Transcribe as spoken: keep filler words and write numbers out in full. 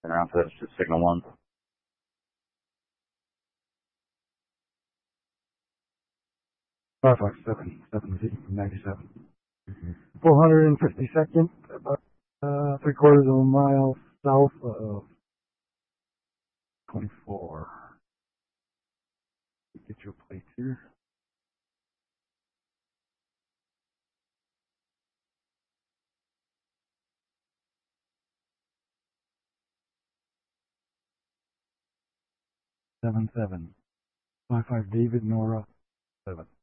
turn around, so that's just signal one. Firefox seven, seven Z, ninety-seven. Mm-hmm. four hundred fifty-second, about uh, three quarters of a mile south of twenty-four. Get your plate here. Seven seven. Five five David Nora seven.